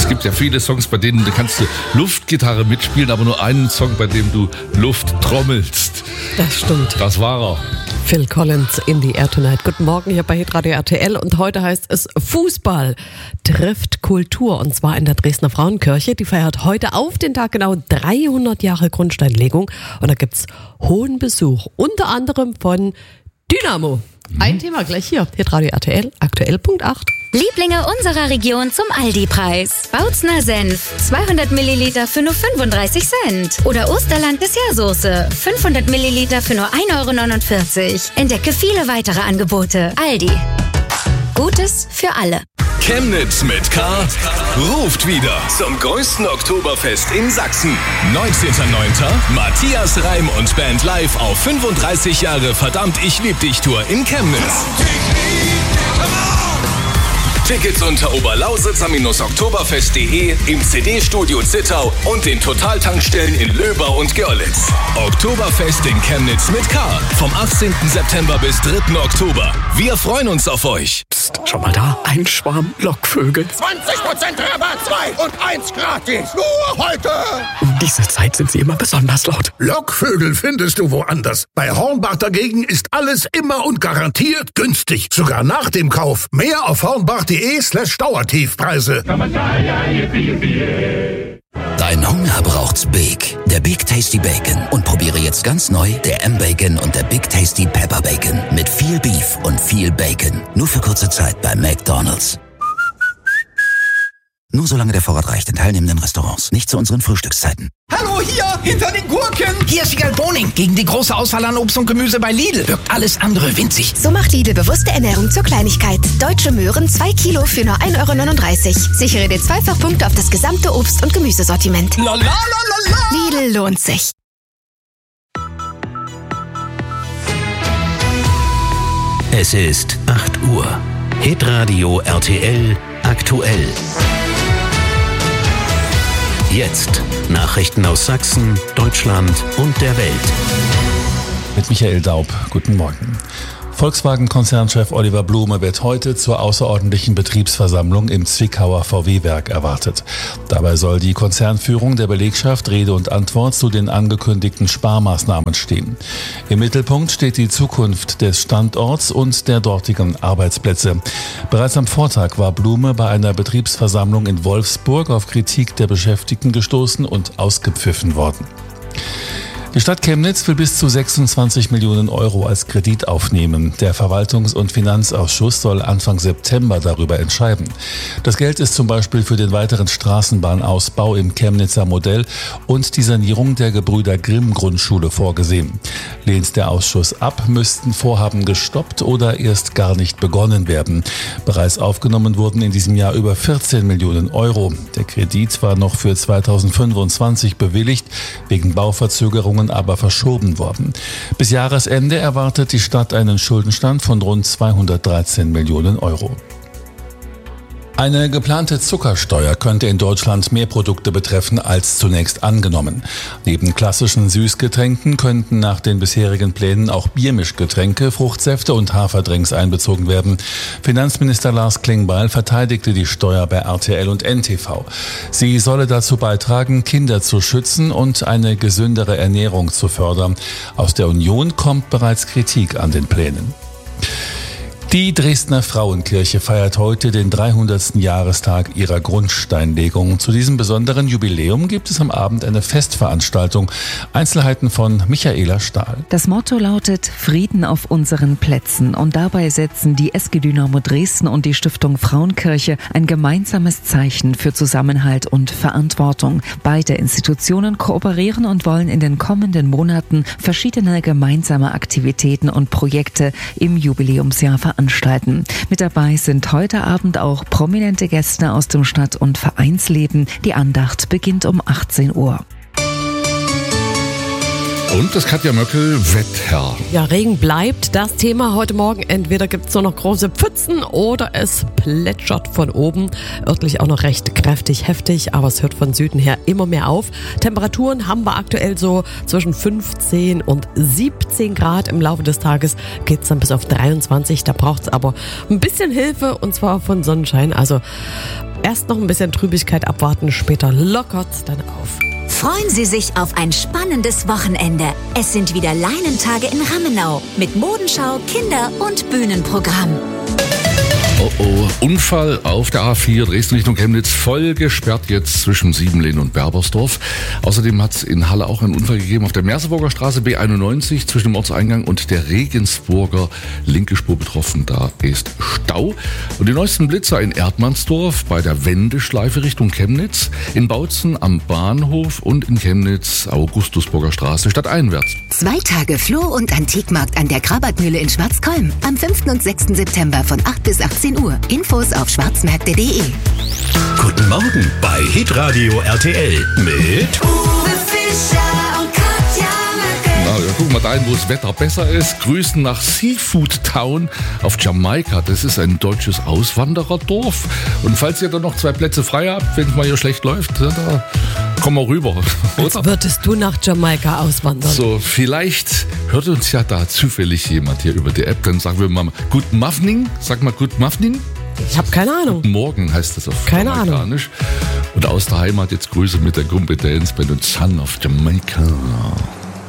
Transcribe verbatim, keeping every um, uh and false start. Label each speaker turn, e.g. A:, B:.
A: Es gibt ja viele Songs, bei denen du kannst du Luftgitarre mitspielen, aber nur einen Song, bei dem du Luft trommelst.
B: Das stimmt.
A: Das war er.
B: Phil Collins, In the Air Tonight. Guten Morgen hier bei Hitradio R T L und heute heißt es Fußball trifft Kultur und zwar in der Dresdner Frauenkirche. Die feiert heute auf den Tag genau dreihundert Jahre Grundsteinlegung und da gibt's hohen Besuch, unter anderem von Dynamo. Mhm. Ein Thema gleich hier, Hitradio R T L, aktuell Punkt acht.
C: Lieblinge unserer Region zum Aldi-Preis. Bautzner Senf, zweihundert Milliliter für nur fünfunddreißig Cent. Oder Osterland Dessertsoße, fünfhundert Milliliter für nur ein Euro neunundvierzig. Entdecke viele weitere Angebote. Aldi. Gutes für alle.
D: Chemnitz mit K ruft wieder zum größten Oktoberfest in Sachsen. neunzehnter neunter Matthias Reim und Band live auf fünfunddreißig Jahre Verdammt, ich lieb dich Tour in Chemnitz. Tickets unter oberlausitzer-oktoberfest punkt de, im C D-Studio Zittau und den Totaltankstellen in Löber und Görlitz. Oktoberfest in Chemnitz mit K. Vom achtzehnten September bis dritten Oktober. Wir freuen uns auf euch.
E: Psst, schon mal da? Ein Schwarm Lockvögel.
F: zwanzig Prozent Rabatt, zwei und eins gratis. Nur heute.
E: Um diese Zeit sind sie immer besonders laut.
F: Lockvögel findest du woanders. Bei Hornbach dagegen ist alles immer und garantiert günstig. Sogar nach dem Kauf. Mehr auf hornbach.de slash Dauertiefpreise.
G: Dein Hunger braucht's Big. Der Big Tasty Bacon. Und probiere jetzt ganz neu der M-Bacon und der Big Tasty Pepper Bacon. Mit viel Beef und viel Bacon. Nur für kurze Zeit bei McDonald's. Nur solange der Vorrat reicht in teilnehmenden Restaurants. Nicht zu unseren Frühstückszeiten.
H: Hallo, hier, hinter den Gurken. Hier ist Wiegald Boning. Gegen die große Auswahl an Obst und Gemüse bei Lidl wirkt alles andere winzig.
I: So macht Lidl bewusste Ernährung zur Kleinigkeit. Deutsche Möhren zwei Kilo für nur ein Euro neununddreißig. Sichere dir Zweifachpunkte auf das gesamte Obst- und Gemüsesortiment.
H: La la la la la.
I: Lidl lohnt sich.
J: Es ist acht Uhr. Hitradio R T L aktuell. Jetzt Nachrichten aus Sachsen, Deutschland und der Welt.
K: Mit Michael Daub. Guten Morgen. Volkswagen-Konzernchef Oliver Blume wird heute zur außerordentlichen Betriebsversammlung im Zwickauer V W-Werk erwartet. Dabei soll die Konzernführung der Belegschaft Rede und Antwort zu den angekündigten Sparmaßnahmen stehen. Im Mittelpunkt steht die Zukunft des Standorts und der dortigen Arbeitsplätze. Bereits am Vortag war Blume bei einer Betriebsversammlung in Wolfsburg auf Kritik der Beschäftigten gestoßen und ausgepfiffen worden. Die Stadt Chemnitz will bis zu sechsundzwanzig Millionen Euro als Kredit aufnehmen. Der Verwaltungs- und Finanzausschuss soll Anfang September darüber entscheiden. Das Geld ist zum Beispiel für den weiteren Straßenbahnausbau im Chemnitzer Modell und die Sanierung der Gebrüder Grimm Grundschule vorgesehen. Lehnt der Ausschuss ab, müssten Vorhaben gestoppt oder erst gar nicht begonnen werden. Bereits aufgenommen wurden in diesem Jahr über vierzehn Millionen Euro. Der Kredit war noch für zweitausendfünfundzwanzig bewilligt, wegen Bauverzögerungen aber verschoben worden. Bis Jahresende erwartet die Stadt einen Schuldenstand von rund zweihundertdreizehn Millionen Euro. Eine geplante Zuckersteuer könnte in Deutschland mehr Produkte betreffen als zunächst angenommen. Neben klassischen Süßgetränken könnten nach den bisherigen Plänen auch Biermischgetränke, Fruchtsäfte und Haferdrinks einbezogen werden. Finanzminister Lars Klingbeil verteidigte die Steuer bei R T L und N T V. Sie solle dazu beitragen, Kinder zu schützen und eine gesündere Ernährung zu fördern. Aus der Union kommt bereits Kritik an den Plänen. Die Dresdner Frauenkirche feiert heute den dreihundertsten Jahrestag ihrer Grundsteinlegung. Zu diesem besonderen Jubiläum gibt es am Abend eine Festveranstaltung. Einzelheiten von Michaela Stahl.
L: Das Motto lautet Frieden auf unseren Plätzen und dabei setzen die S G Dynamo Dresden und die Stiftung Frauenkirche ein gemeinsames Zeichen für Zusammenhalt und Verantwortung. Beide Institutionen kooperieren und wollen in den kommenden Monaten verschiedene gemeinsame Aktivitäten und Projekte im Jubiläumsjahr veranstalten. Mit dabei sind heute Abend auch prominente Gäste aus dem Stadt- und Vereinsleben. Die Andacht beginnt um achtzehn Uhr.
A: Und das Katja Möckel, Wetter.
B: Ja, Regen bleibt das Thema heute Morgen. Entweder gibt es nur noch große Pfützen oder es plätschert von oben. Örtlich auch noch recht kräftig, heftig, aber es hört von Süden her immer mehr auf. Temperaturen haben wir aktuell so zwischen fünfzehn und siebzehn Grad. Im Laufe des Tages geht es dann bis auf dreiundzwanzig. Da braucht es aber ein bisschen Hilfe und zwar von Sonnenschein. Also Erst noch ein bisschen Trübigkeit abwarten, später lockert's dann auf.
M: Freuen Sie sich auf ein spannendes Wochenende. Es sind wieder Leinentage in Rammenau mit Modenschau, Kinder- und Bühnenprogramm.
A: Oh oh, Unfall auf der A vier Dresden Richtung Chemnitz, voll gesperrt jetzt zwischen Siebenlehn und Berbersdorf. Außerdem hat es in Halle auch einen Unfall gegeben auf der Merseburger Straße B einundneunzig zwischen dem Ortseingang und der Regensburger, linke Spur betroffen, da ist Stau. Und die neuesten Blitzer in Erdmannsdorf bei der Wendeschleife Richtung Chemnitz, in Bautzen am Bahnhof und in Chemnitz Augustusburger Straße stadteinwärts.
I: Zwei Tage Floh- und Antikmarkt an der Krabatmühle in Schwarzkolm am fünften und sechsten September von acht bis achtzehn Uhr. Infos auf schwarzmärkte punkt de.
J: Guten Morgen bei Hitradio R T L mit
A: Na, ja, gucken wir dahin, wo das Wetter besser ist. Grüßen nach Seafood Town auf Jamaika. Das ist ein deutsches Auswandererdorf. Und falls ihr da noch zwei Plätze frei habt, wenn es mal hier schlecht läuft, da kommen wir rüber.
B: Jetzt würdest du nach Jamaika auswandern.
A: So, vielleicht hört uns ja da zufällig jemand hier über die App. Dann sagen wir mal Good Morning. Sag mal Good Morning.
B: Ich habe keine Ahnung.
A: Guten Morgen heißt das auf
B: keine
A: Jamaikanisch. Und aus der Heimat jetzt Grüße mit der Kompetenz bei den Sun of Jamaica.